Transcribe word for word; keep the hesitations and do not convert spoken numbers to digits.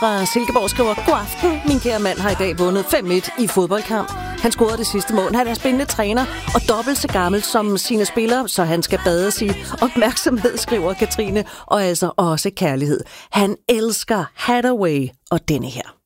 fra Silkeborg skriver, god aften, min kære mand har i dag vundet fem et i fodboldkamp. Han scorede det sidste mål. Han er spændende træner og dobbelt så gammel som sine spillere, så han skal bades i opmærksomhed, skriver Katrine, og altså også kærlighed. Han elsker Hathaway og denne her.